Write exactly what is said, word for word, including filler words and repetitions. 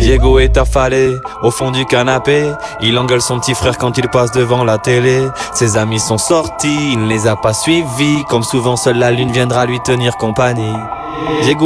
Diego est affalé au fond du canapé. Il engueule son petit frère quand il passe devant la télé. Ses amis sont sortis, il ne les a pas suivis. Comme souvent seule la lune viendra lui tenir compagnie. Diego